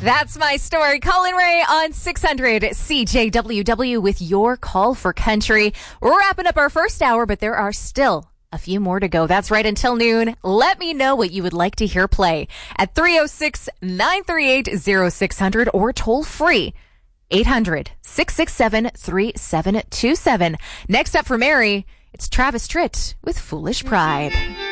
That's my story. Colin Ray on 600 CJWW with your call for country. We're wrapping up our first hour, but there are still a few more to go. That's right, until noon. Let me know what you would like to hear play at 306-938-0600 or toll free 800-667-3727. Next up for Mary, it's Travis Tritt with Foolish Pride.